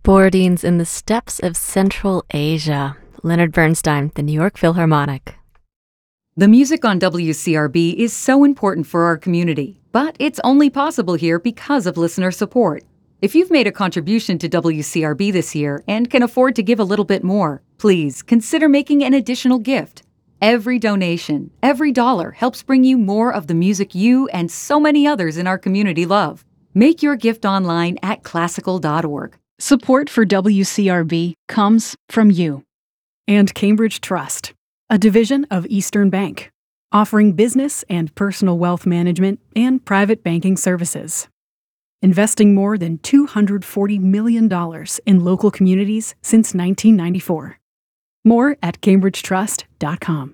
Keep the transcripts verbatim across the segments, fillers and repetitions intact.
Boardings in the steppes of Central Asia. Leonard Bernstein, the New York Philharmonic. The music on W C R B is so important for our community, but it's only possible here because of listener support. If you've made a contribution to W C R B this year and can afford to give a little bit more, please consider making an additional gift. Every donation, every dollar helps bring you more of the music you and so many others in our community love. Make your gift online at classical dot org. Support for W C R B comes from you. And Cambridge Trust, a division of Eastern Bank, offering business and personal wealth management and private banking services. Investing more than two hundred forty million dollars in local communities since nineteen ninety-four. More at cambridge trust dot com.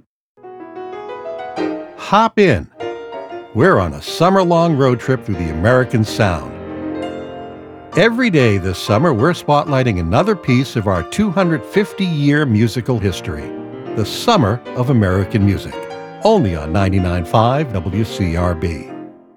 Hop in. We're on a summer-long road trip through the American Sound. Every day this summer, we're spotlighting another piece of our two hundred fifty year musical history, the Summer of American Music, only on ninety-nine point five W C R B.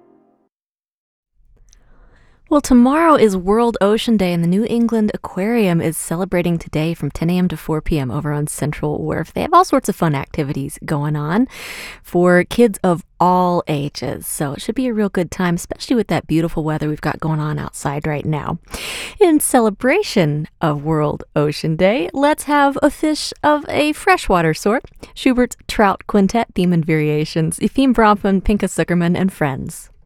Well, tomorrow is World Ocean Day, and the New England Aquarium is celebrating today from ten a.m. to four p.m. over on Central Wharf. They have all sorts of fun activities going on for kids of all ages, so it should be a real good time, especially with that beautiful weather we've got going on outside right now. In celebration of World Ocean Day, let's have a fish of a freshwater sort. Schubert's Trout Quintet, Theme and Variations, Efim Bronfman, Pinka Zuckerman, and Friends.